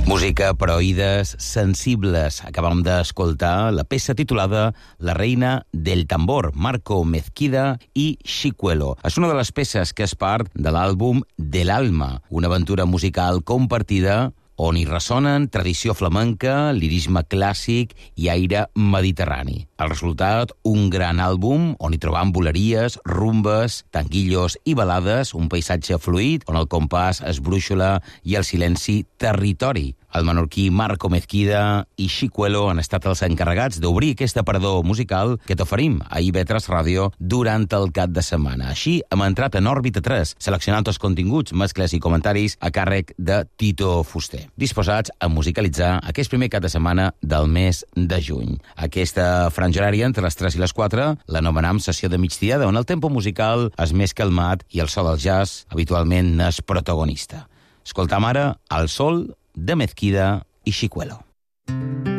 Música per a oïdes sensibles. Acabam d'escoltar la peça titulada La reina del tambor, Marco Mezquida i Chicuelo. És una de les peces que és part de l'àlbum De l'Alma, una aventura musical compartida on hi ressonen tradició flamenca, lirisme clàssic i aire mediterrani. El resultat, un gran àlbum on hi trobam boleries, rumbes, tanguillos i balades, un paisatge fluid on el compàs és brúixola i el silenci territori. El menorquí Marco Mezquida i Chicuelo han estat els encarregats d'obrir aquest aparador musical que t'oferim a IB3 Ràdio durant el cap de setmana. Així hem entrat en òrbita 3, seleccionant els continguts, mescles i comentaris a càrrec de Tito Fuster, disposats a musicalitzar aquest primer cap de setmana del mes de juny. Aquesta franja horària entre les 3 i les 4 l'anomenam sessió de migdiada, on el tempo musical és més calmat i el so del jazz habitualment n'és protagonista. Escoltam ara El sol de Mezquida i Chicuelo.